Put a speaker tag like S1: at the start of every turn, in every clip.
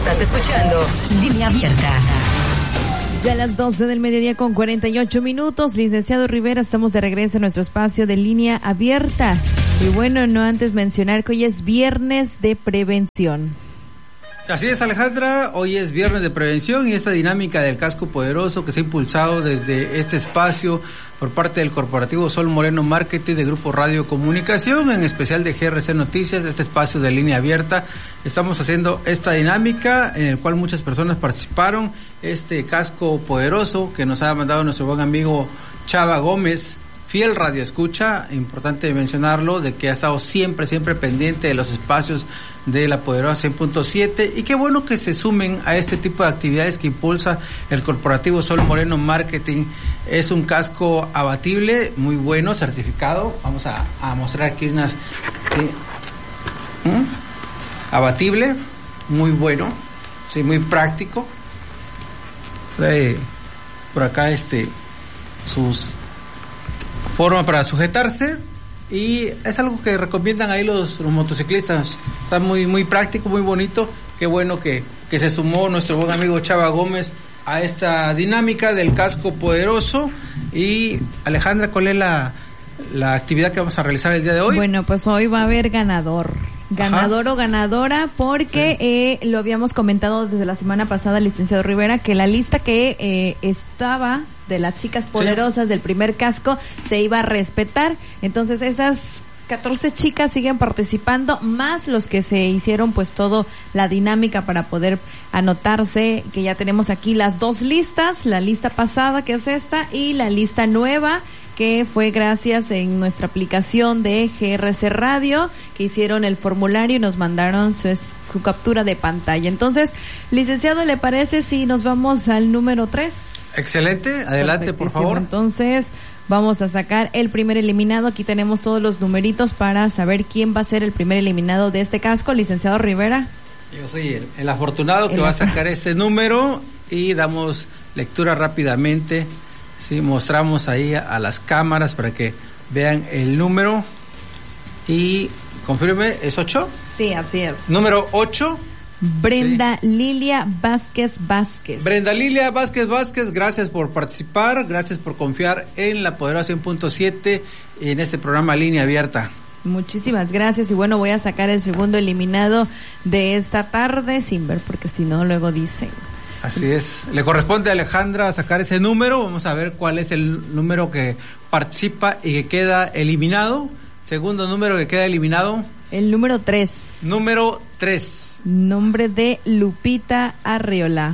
S1: Estás escuchando Línea Abierta.
S2: Ya a las 12 del mediodía con 48 minutos. Licenciado Rivera, estamos de regreso en nuestro espacio de Línea Abierta. Y bueno, no antes mencionar que hoy es viernes de prevención.
S3: Así es, Alejandra, hoy es viernes de prevención y esta dinámica del casco poderoso que se ha impulsado desde este espacio por parte del corporativo Sol Moreno Marketing de Grupo Radio Comunicación, en especial de GRC Noticias, este espacio de Línea Abierta. Estamos haciendo esta dinámica en el cual muchas personas participaron. Este casco poderoso que nos ha mandado nuestro buen amigo Chava Gómez, fiel radio escucha, importante mencionarlo, de que ha estado siempre pendiente de los espacios de la Poderosa 100.7, y qué bueno que se sumen a este tipo de actividades que impulsa el corporativo Sol Moreno Marketing. Es un casco abatible, muy bueno, certificado. Vamos a mostrar aquí unas abatible, muy bueno, sí, muy práctico. Trae por acá sus forma para sujetarse, y es algo que recomiendan ahí los motociclistas. Está muy práctico, muy bonito. Qué bueno que se sumó nuestro buen amigo Chava Gómez a esta dinámica del casco poderoso. Y Alejandra, ¿cuál es la actividad que vamos a realizar el día de hoy?
S2: Bueno, pues hoy va a haber ganador o ganadora, porque sí, lo habíamos comentado desde la semana pasada, licenciado Rivera, que la lista que estaba de las chicas poderosas, sí, del primer casco, se iba a respetar. Entonces esas 14 chicas siguen participando, más los que se hicieron pues todo la dinámica para poder anotarse, que ya tenemos aquí las dos listas, la lista pasada que es esta y la lista nueva, que fue gracias en nuestra aplicación de GRC Radio, que hicieron el formulario y nos mandaron su captura de pantalla. Entonces, licenciado, ¿le parece si nos vamos al número 3?
S3: Excelente, adelante por favor.
S2: Entonces, vamos a sacar el primer eliminado. Aquí tenemos todos los numeritos para saber quién va a ser el primer eliminado de este casco. Licenciado Rivera.
S3: Yo soy el afortunado que va a sacar este número, y damos lectura rápidamente. Sí, mostramos ahí a las cámaras para que vean el número. Y confirme, ¿es 8?
S2: Sí, así es.
S3: Número 8.
S2: Brenda Lilia Vázquez.
S3: Brenda Lilia Vázquez, gracias por participar, gracias por confiar en la Poderosa 100.7 en este programa Línea Abierta.
S2: Muchísimas gracias. Y bueno, voy a sacar el segundo eliminado de esta tarde, sin ver, porque si no luego dicen.
S3: Así es, le corresponde a Alejandra sacar ese número. Vamos a ver cuál es el número que participa y que queda eliminado. Segundo número que queda eliminado.
S2: El número 3.
S3: Número 3.
S2: Nombre de Lupita Arriola.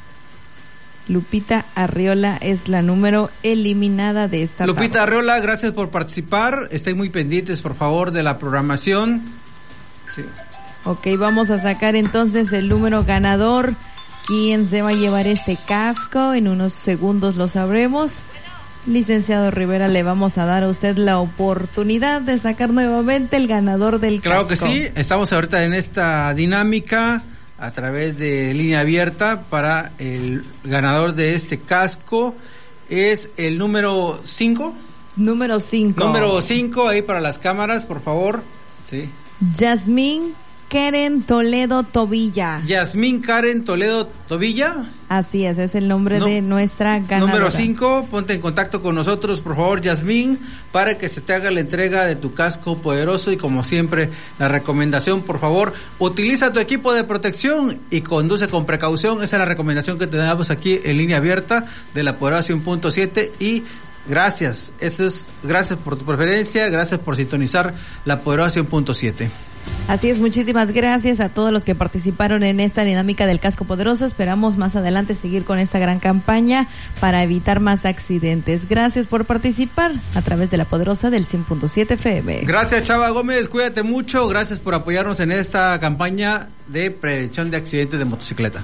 S2: Lupita Arriola es la número eliminada de esta
S3: Lupita
S2: tarde.
S3: Arriola, gracias por participar. Estén muy pendientes, por favor, de la programación. Sí.
S2: Ok, vamos a sacar entonces el número ganador. ¿Quién se va a llevar este casco? En unos segundos lo sabremos. Licenciado Rivera, le vamos a dar a usted la oportunidad de sacar nuevamente el ganador del
S3: casco. Claro que sí, estamos ahorita en esta dinámica a través de Línea Abierta para el ganador de este casco. Es el número 5.
S2: Número 5.
S3: Número 5, ahí para las cámaras, por favor. Sí.
S2: Yasmín Karen Toledo Tobilla.
S3: Yasmín Karen Toledo Tobilla.
S2: Así es el nombre de nuestra ganadora.
S3: Número 5, ponte en contacto con nosotros, por favor, Yasmín, para que se te haga la entrega de tu casco poderoso. Y como siempre, la recomendación, por favor, utiliza tu equipo de protección y conduce con precaución. Esa es la recomendación que te damos aquí en Línea Abierta de la Poderosa 100.7. Y gracias, gracias por tu preferencia, gracias por sintonizar la Poderosa 100.7.
S2: Así es, muchísimas gracias a todos los que participaron en esta dinámica del casco poderoso. Esperamos más adelante seguir con esta gran campaña para evitar más accidentes. Gracias por participar a través de la Poderosa del 100.7 FM.
S3: Gracias, Chava Gómez, cuídate mucho. Gracias por apoyarnos en esta campaña de prevención de accidentes de motocicleta.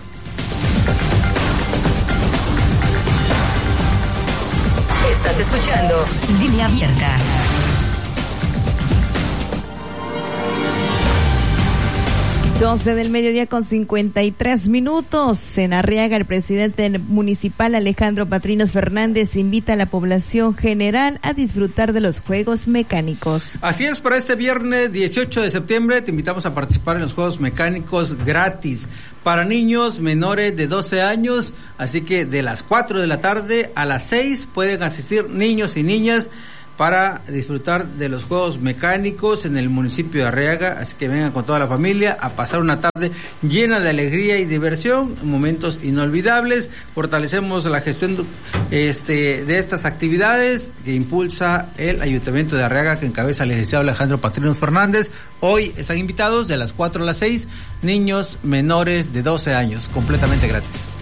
S1: Estás escuchando Línea Abierta.
S2: 12 del mediodía con 53 minutos. En Arriaga, el presidente municipal Alejandro Patrinos Fernández invita a la población general a disfrutar de los juegos mecánicos.
S3: Así es, para este viernes 18 de septiembre te invitamos a participar en los juegos mecánicos gratis para niños menores de 12 años, así que de las 4 de la tarde a las 6 pueden asistir niños y niñas para disfrutar de los juegos mecánicos en el municipio de Arriaga, así que vengan con toda la familia a pasar una tarde llena de alegría y diversión, momentos inolvidables. Fortalecemos la gestión de estas actividades que impulsa el Ayuntamiento de Arriaga, que encabeza el licenciado Alejandro Patrinos Fernández. Hoy están invitados de las 4 a las 6 niños menores de 12 años, completamente gratis.